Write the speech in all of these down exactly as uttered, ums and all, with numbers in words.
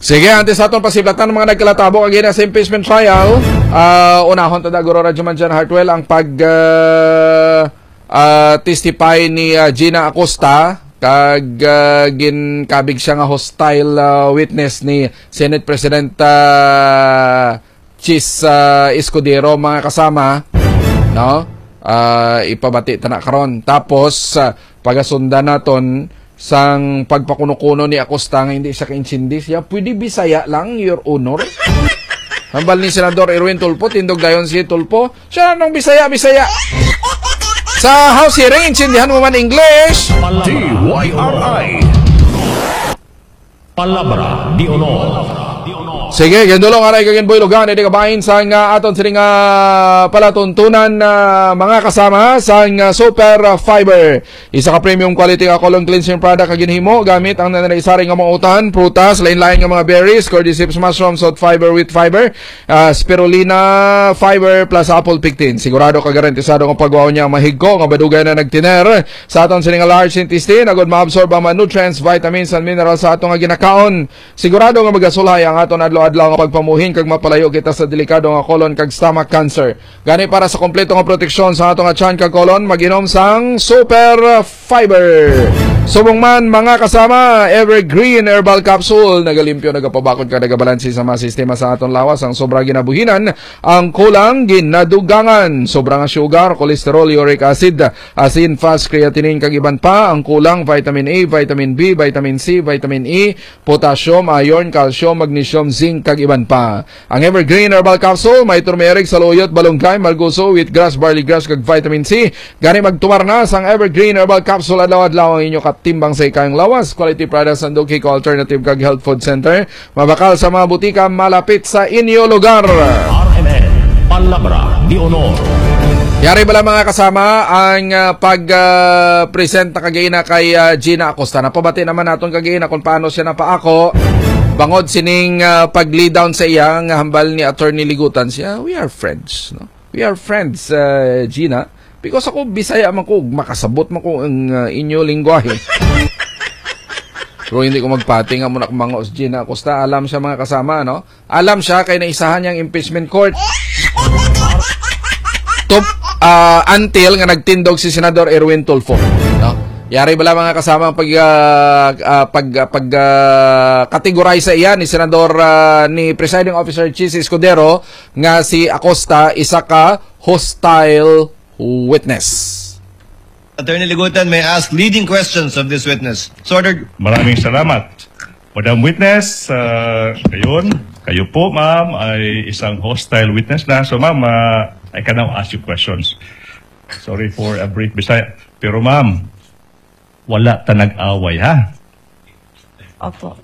Sige, antes sa atong pasiblatan ng mga nagkalatabo kagina sa impeachment trial, uh, unahon tada Guro Radyo Manjan Hartwell ang pag uh, uh, testify ni uh, Gina Acosta kag uh, ginkabig siya nga hostile uh, witness ni Senate President uh, Chis uh, Escudero, mga kasama, no? Uh, ipabati ta na karon. Tapos uh, pagasundan naton sang pagpakuno-kuno ni Acosta nga hindi siya ka-insindi siya, pwede Bisaya lang, Your Honor. Hambal ni Senador Erwin Tulfo, tindog dayon si Tulfo, siya nang Bisaya, Bisaya. Sa House hearing, insindihan mo man English. T Y R I Palabra di Honor. Sige, gandulong aray kagin boy lugan, hindi kabahin sa nga aton sining uh, palatuntunan na uh, mga kasama sa uh, Super Fiber. Isa ka premium quality nga colon cleansing product kagin himo gamit ang nananaisari nga mga utan, prutas, lain-lain nga mga berries, cordyceps mushrooms, salt fiber with fiber, uh, spirulina fiber plus apple pectin. Sigurado ka garantisado nga pagwaw niya mahigko nga badugay na nagtiner sa aton sining large intestine, agud ma-absorb ang mga nutrients, vitamins and minerals sa aton nga ginakaon. Sigurado nga magasulay ang aton adlaw nga pagpamuhin kag mapalayo kita sa delikado nga colon kag stomach cancer. Gani para sa kompleto nga proteksyon sa ato nga tiyan kag colon, maginom sang Super Fiber. Subong man mga kasama, Evergreen Herbal Capsule, nagalimpyo, nagapabakod ka, nagabalansi sa mga sistema sa aton lawas. Ang sobra ginabuhinan, ang kulang ginadugangan. Sobra nga sugar, cholesterol, uric acid, asin, fast, creatinine kag iban pa. Ang kulang vitamin A, vitamin B, vitamin C, vitamin E, potassium, iron, calcium, magnesium, zinc kag iban pa. Ang Evergreen Herbal Capsule may turmeric, saluyot, balungkay, malguso, wheatgrass, barley grass kag vitamin C. Gani magtumar na sang Evergreen Herbal Capsule adlaw-adlaw ang inyo timbang sa ikayong lawas. Quality products ang Dukiko Alternative kag Health Food Center. Mabakal sa mga butika malapit sa inyo lugar. R M N Palabra di Honor. Yari bala mga kasama ang uh, pag-present uh, na kagina kay uh, Gina Acosta. Napabati naman naton kagina kung paano siya napaako. Bangod sining uh, pag-lead down sa iya nga hambal ni Attorney Ligutan siya. We are friends, no? We are friends, uh, Gina. Because ako, Bisaya man ko, makasabot man ko ang uh, inyo lingwahe. Pero hindi ko magpati nga muna mga os Gina Acosta. Alam siya mga kasama, no? Alam siya kay naisahan niyang impeachment court. Top, uh, until nga nagtindog si Senador Erwin Tulfo, no? Yari bala mga kasama pag uh, uh, pag uh, pag uh, categorize sa iya ni Senador uh, ni Presiding Officer Chis Escudero nga si Acosta isa ka hostile witness. Attorney Ligutan may ask leading questions of this witness. So ordered. Maraming salamat. Madam Witness, uh, kayon, kayo po ma'am ay isang hostile witness na. So ma'am, uh, I can now ask you questions. Sorry for a brief Bisaya. Pero ma'am, wala ta nag-away ha? Opo.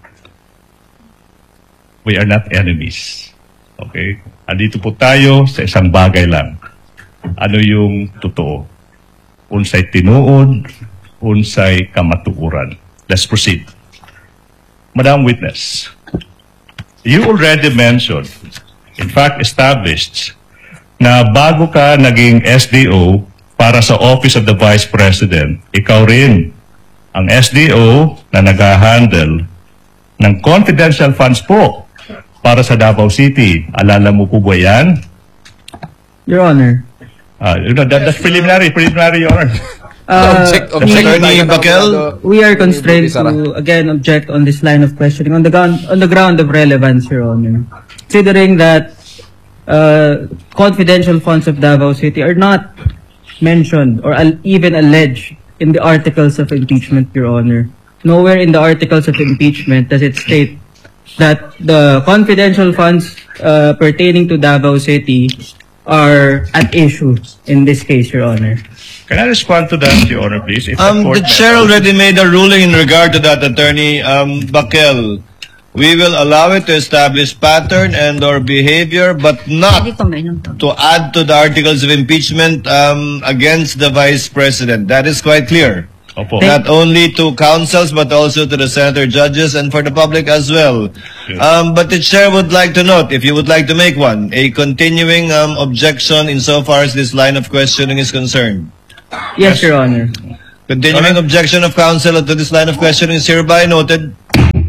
We are not enemies. Okay? Andito po tayo sa isang bagay lang. Ano yung totoo? Unsay tinuod, unsay kamatuoran. Let's proceed. Madam Witness, you already mentioned, in fact established, na bago ka naging S D O para sa Office of the Vice President, ikaw rin ang S D O na nag-handle ng confidential funds po para sa Davao City. Alala mo po ba yan? Your Honor. Uh, you know, that, that's preliminary, preliminary, Your Honor. Uh, Object, we, Attorney Bakel? we are constrained to, again, object on this line of questioning on the ground, on the ground of relevance, Your Honor. Considering that uh, confidential funds of Davao City are not mentioned or al even alleged in the articles of impeachment, Your Honor. Nowhere in the articles of impeachment does it state that the confidential funds uh, pertaining to Davao City are an issue in this case, Your Honor. Can I respond to that, Your Honor, please? If Um, court the chair already made a ruling in regard to that, Attorney um, Bakel. We will allow it to establish pattern and or behavior, but not to add to the articles of impeachment um, against the Vice President. That is quite clear. Opo. Not only to councils, but also to the senator judges and for the public as well. Yes. Um, but the chair would like to note, if you would like to make one, a continuing um, objection insofar as this line of questioning is concerned. Yes, Your Honor. Continuing objection of counsel to this line of questioning is hereby noted.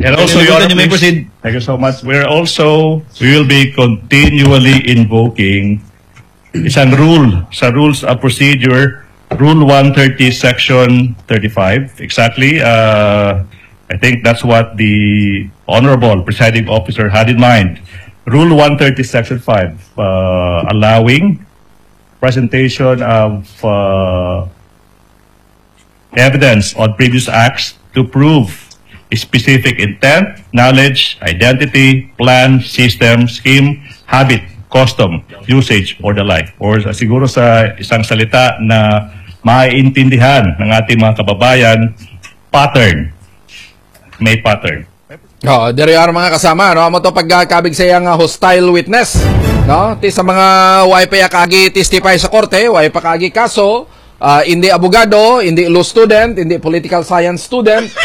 And also, Kaya Your nalimutan niyo may Honor, proceed. thank you so much. We're also, we will be continually invoking isang rule sa Rules of Procedure, Rule one thirty, Section thirty-five. Exactly. Uh, I think that's what the Honorable Presiding Officer had in mind. Rule one thirty, Section five, uh, allowing presentation of uh, evidence on previous acts to prove specific intent, knowledge, identity, plan, system, scheme, habit, custom, usage, or the like. Or uh, siguro sa isang salita na maiintindihan ng ating mga kababayan, pattern. May pattern. Oh, diri are mga kasama, no? Amo to pagkabig sa iyang uh, hostile witness, no? Ti sa mga way pa kagi testify sa korte, way pa kagi kaso, uh, hindi abogado, hindi law student, hindi political science student.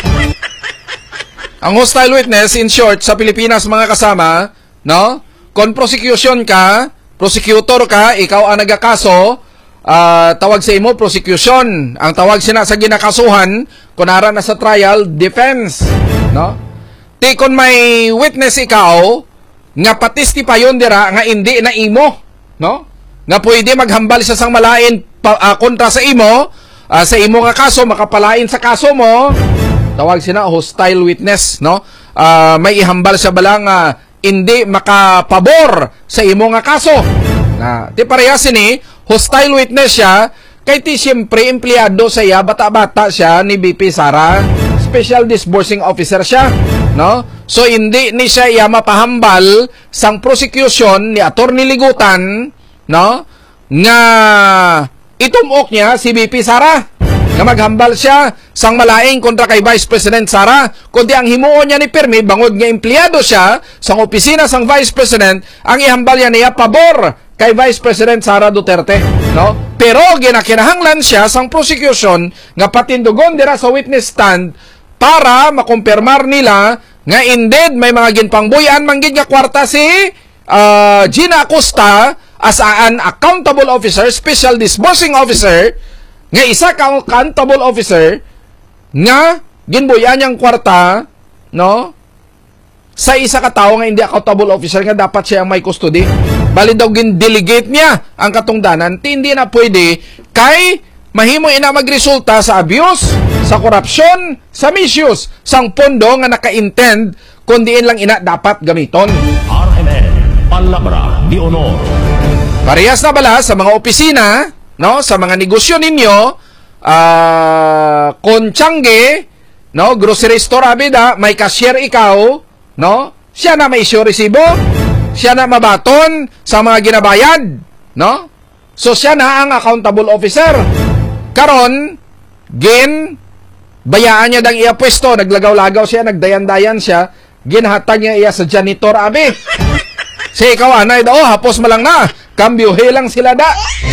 Ang hostile witness, in short, sa Pilipinas mga kasama, no? Kung prosecution ka, prosecutor ka, ikaw ang nagakaso, uh, tawag sa imo, prosecution. Ang tawag sina sa ginakasuhan, kunara na sa trial, defense. No? Ti kung may witness ikaw, nga patestipayon dira, nga hindi na imo. No? Nga pwede maghambal sa sang malain pa, uh, kontra sa imo, uh, sa imo nga kaso, makapalain sa kaso mo, tawag sina hostile witness, no? Uh, may ihambal sa balang uh, hindi makapabor sa imo nga kaso. Na, ti parehas ni hostile witness siya, kay ti siyempre empleyado sa iya, bata-bata siya ni B P Sara, special disbursing officer siya, no? So hindi ni siya iya mapahambal sang prosecution ni Attorney Ligutan, no? Nga itumok niya si B P Sara, nga maghambal siya sang malaing kontra kay Vice President Sara, kundi ang himuon niya ni Pirmi, bangod nga empleyado siya sang opisina sang Vice President, ang ihambal niya niya pabor kay Vice President Sara Duterte, no? Pero ginakinahanglan siya sang prosecution nga patindugon dira sa witness stand para makumpirmar nila nga indeed may mga ginpangbuyan manggid nga kwarta si uh, Gina Acosta as an accountable officer, special disbursing officer, nga isa ka accountable officer nga ginbuyan niyang kwarta, no, sa isa ka tao nga hindi accountable officer nga dapat siya ang may custody. Bali daw gin-delegate niya ang katungdanan, hindi na pwede kay mahimo ina magresulta sa abuse, sa korupsyon, sa misuse sang pondo nga naka-intend kundiin lang ina dapat gamiton. R M N Palabra de Honor. Parehas na bala sa mga opisina, no, sa mga negosyo ninyo, uh, kontsangge, no, grocery store abida, may cashier ikaw, no, siya na may issue resibo, siya na mabaton sa mga ginabayad, no, so siya na ang accountable officer. Karon, gin, bayaan niya dang iya pwesto, naglagaw-lagaw siya, nagdayan-dayan siya, ginhatag niya iya sa janitor abi. Si ikaw anay daw, hapos malang na, kambyuhe lang sila da.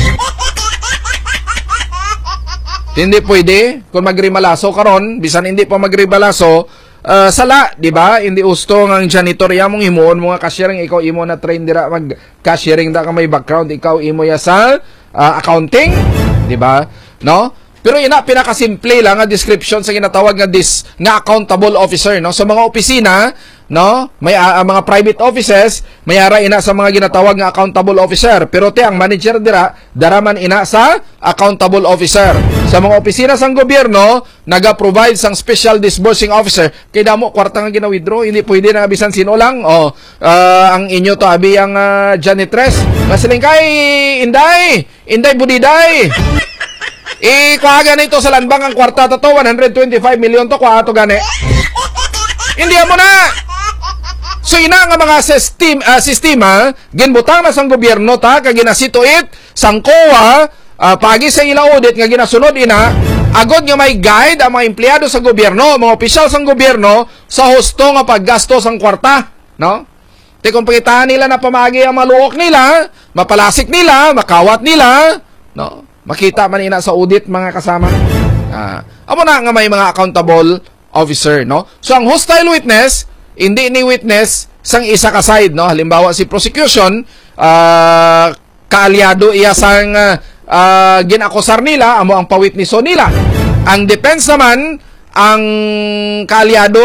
Hindi pwede kung magrimalaso karon, bisan hindi pa magrimalaso, uh, sala, di ba? Hindi usto ng janitor ya mong himuon mo nga cashiering, ikaw imo na train dira mag cashiering da ka may background, ikaw imo ya sa uh, accounting, di ba? No? Pero ina pinakasimple lang nga description sa ginatawag nga dis nga accountable officer, no? Sa mga opisina, no, may uh, mga private offices mayara ina sa mga ginatawag nga accountable officer, pero te ang manager dira daraman ina sa accountable officer. Sa mga opisina sang gobyerno naga-provide sang special disbursing officer, kay damo kwarta nga gina-withdraw, hindi pwede na bisan sino lang o uh, ang inyo to abi ang uh, janitress masiling kay Inday Inday Budiday i kuhaga nito sa lanbang ang kwarta to one hundred twenty-five million to kuha to gani, hindi mo na. So ina nga mga system, uh, sistema ginbutang na sang gobyerno ta kag ginasituit sang C O A, uh, pagi sa ila audit nga ginasunod ina agod nga may guide ang mga empleyado sa gobyerno, mga opisyal sang gobyerno sa husto nga paggasto sang kwarta, no? Te kung pakitaan nila na pamagi ang maluok nila, mapalasik nila, makawat nila, no? Makita man ina sa audit mga kasama. Ah, amo na nga may mga accountable officer, no? So ang hostile witness hindi ni witness sang isa ka side, no? Halimbawa si prosecution, uh, kaalyado iya sang uh, uh, ginakusar nila, amo ang pawitniso nila. Ang defense naman, ang kaalyado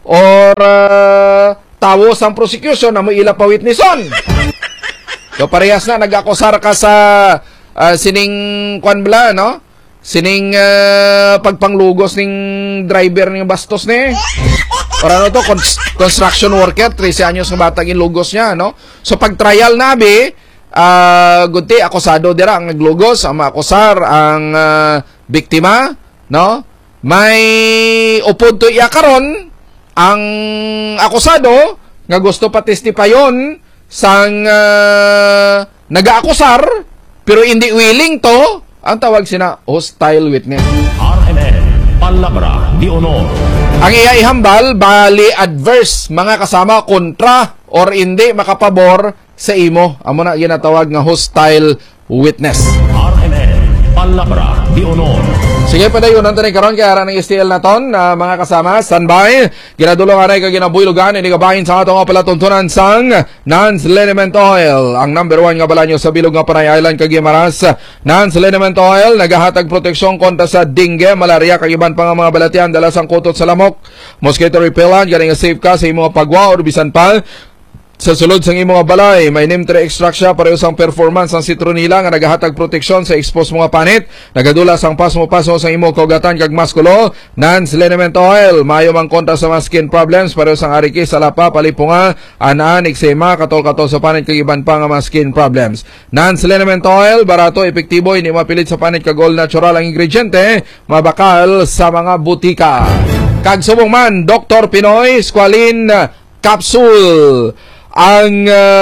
or uh, tawos ang prosecution na mo ila pa witnesson. So parehas na nag-akusar ka sa uh, sining kwan bala, no? Sining uh, pagpanglugos ning driver ng bastos ni. Or ano to, construction worker, trese anyos ng batang inlugos niya, no? So pag trial nabi, uh, gunti, akusado dira ang naglugos, ang maakusar, ang uh, biktima, no? May upod to iya karon ang akusado nga gusto patestipayon sang uh, nag-aakusar pero hindi willing to, ang tawag sina hostile witness. R M N, Palabra de Honor. Ang iya ihambal, bali adverse, mga kasama kontra or hindi makapabor sa imo. Amo na ginatawag nga hostile witness. R M N, Palabra de Honor. Sige pa dayon nanto ni karon kay ara ng S T L naton, uh, mga kasama, standby. Ginadulong aray kag ginabuylogan ini kabahin sa ato nga palatuntunan sang Nance Liniment Oil, ang number one nga balanyo sa bilog nga Panay Island kag Guimaras. Nance Liniment Oil nagahatag proteksyon kontra sa dengue, malaria kag iban pa nga mga balatian dala sang kutot sa lamok, mosquito repellent gani nga safe ka sa imong pagwa or bisan pa sa sulod sang imong balay. May neem tree extract siya pareho sang performance ang citronella nga nagahatag proteksyon sa exposed mga panit, nagadula sang pasmo-paso sa imong kaugatan kag maskulo. Nance Liniment Oil maayo man kontra sa mga skin problems pareho sang ariki, salapa, palipunga, anaan, eksema, katol-katol sa panit kag iban pa nga mga skin problems. Nance Liniment Oil barato, epektibo, hindi mapilit sa panit kag all natural ang ingrediente, mabakal sa mga butika. Kag subong man Doctor Pinoy Squalene Capsule, ang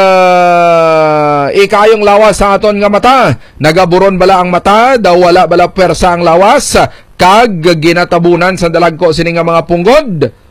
uh, ikayong lawas sa aton nga mata. Nagaburon bala ang mata, daw wala bala persa ang lawas, kag ginatabunan sa dalagko sini nga mga punggod.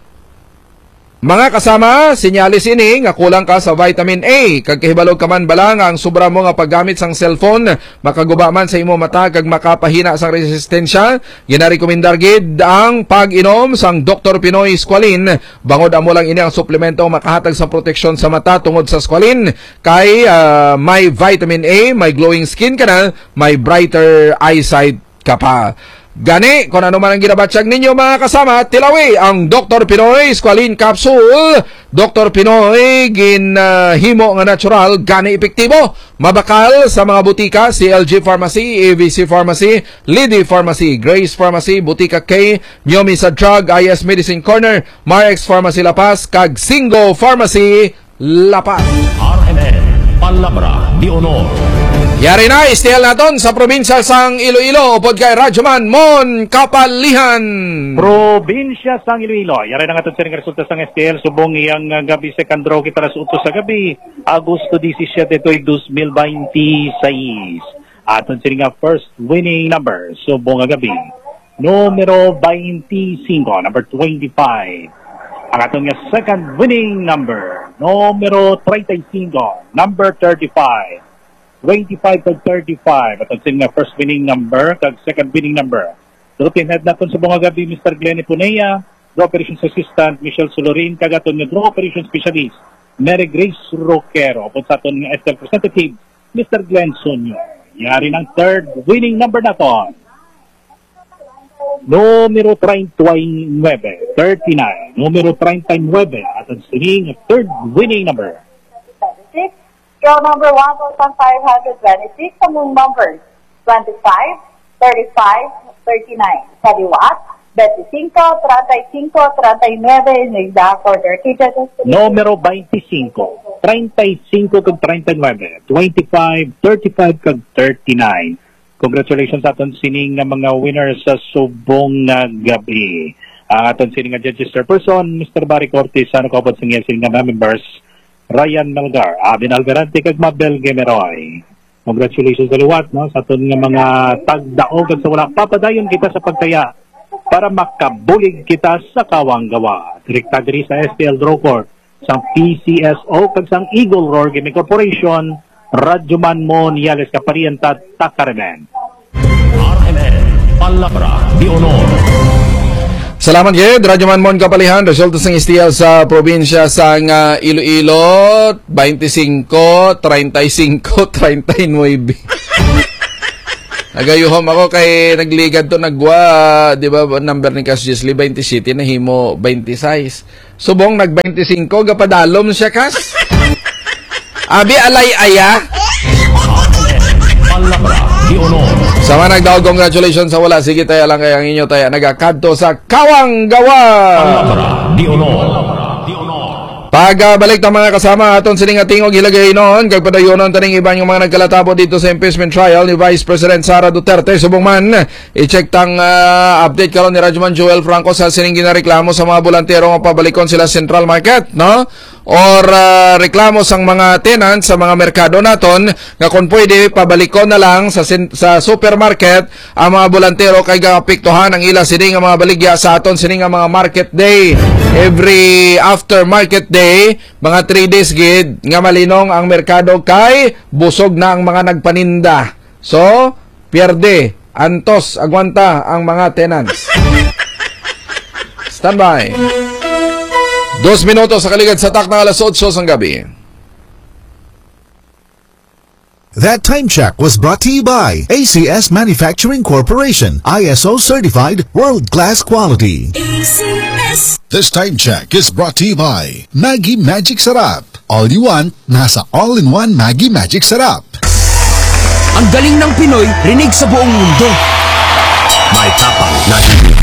Mga kasama, sinyalis ini nga kulang ka sa vitamin A, kag kahibalog ka man bala nga ang sobra mo nga paggamit sang cellphone makaguba man sa imo mata kag makapahina sang resistensya. Ginarekomendar gid ang pag-inom sang Doctor Pinoy Squalene. Bangod amo lang ini ang suplemento makahatag sa proteksyon sa mata tungod sa squalene, kay uh, may vitamin A, may glowing skin ka na, may brighter eyesight ka pa. Gani, kung ano man ang ginabatsyag ninyo mga kasama, tilawi ang Doctor Pinoy Squalene Capsule. Doctor Pinoy ginahimo uh, nga natural, gani epektibo, mabakal sa mga butika, C L G Pharmacy, A V C Pharmacy, Lidi Pharmacy, Grace Pharmacy, Butika K, Myomi sa Drug, I S Medicine Corner, Marex Pharmacy La Paz, kag Singo Pharmacy La Paz. R M N, Palabra de Honor. Yari na, S T L naton sa probinsya sang Iloilo, upod kay Radyoman Mon Kapalihan. Probinsya sang Iloilo. Yari na nga ito sa resulta sang S T L. Subong iyang gabi second draw kita ras utos sa gabi. Agosto seventeen, twenty twenty-six. Aton sa nga first winning number. Subong nga gabi. Numero twenty-five, number twenty-five. Ang aton nga second winning number. Numero thirty-five, number thirty-five. twenty-five to thirty-five. At ang nga first winning number, kag second winning number. So, pinhead natin sa bunga gabi, Mister Glenny Punea, Draw Operations Assistant, Michelle Solorin, kagaton nga Draw Operations Specialist, Mary Grace Roquero. Upon sa aton nga S T L Representative, Mister Glenn Sonyo. Yari ng third winning number naton. Numero thirty-nine, thirty-nine. Numero thirty-nine. At ang sining third winning number. Draw number one thousand five hundred twenty-six, among numbers twenty-five, thirty-five, thirty-nine. Saliwat, twenty-five, thirty-five, thirty-nine, nagda order. Numero twenty-five, thirty-five kag thirty-nine, twenty-five, thirty-five kag thirty-nine. Congratulations sa aton sining nga mga winners sa subong nga gabi. Uh, aton sining nga judges person, Mister Barry Cortez, ano kaabot sa nga sining nga members, Ryan Melgar, Abin Alverante, kag Mabel Gemeroy. Congratulations sa liwat, no? Sa aton nga mga tagdaog kag sa wala papadayon kita sa pagtaya para makabulig kita sa kawang gawa. Direkta diri sa S T L Draw Court, sang P C S O kag sang Eagle Roar Gaming Corporation, Radyoman Mon Yales Kaparienta Takaremen. R M N, Palabra de Honor. Salamat kayo, Radyoman Mon Kapalihan. Resulta sa S T L sa probinsya sang uh, Iloilo, twenty-five, thirty-five, thirty-nine. Nagayuhom ako kay nagligad to nagwa, di ba, number ni Kas Gisli, twenty-seven, nahimo twenty-six. Subong nag twenty-five, gapadalom siya, Kas. Abi, alay, aya. Palabra di honor. Sa mga nagdaog, congratulations sa wala. Sige, tayo lang kaya ang inyo tayo nagakadto sa Kawang Gawa. Palabra di honor. Di honor. Pagbalik uh, ng mga kasama aton sining atingog hilagay noon kag padayonon taning iban yung mga nagkalatabo dito sa impeachment trial ni Vice President Sara Duterte. Subong man i-check tang uh, update karon ni Rajman Joel Franco sa sining ginareklamo sa mga bolantero nga pabalikon sila Central Market, no? Or uh, reklamo sang mga tenants sa mga merkado naton nga kung pwede pabalikon na lang sa sa supermarket ang mga bolantero kay gapiktuhan ang ila sining nga mga baligya sa aton sining nga mga market day. Every after market day, mga three days gid nga malinong ang merkado kay busog na ang mga nagpaninda. So, pierde, antos, agwanta ang mga tenants. Standby. Dos minutos sa kaligid sa tak ng alas otso sang gabi. That time check was brought to you by A C S Manufacturing Corporation, I S O certified, world-class quality. A C S. This time check is brought to you by Maggie Magic Sarap. All you want, nasa all-in-one Maggie Magic Sarap. Ang galing ng Pinoy, rinig sa buong mundo. May tapang na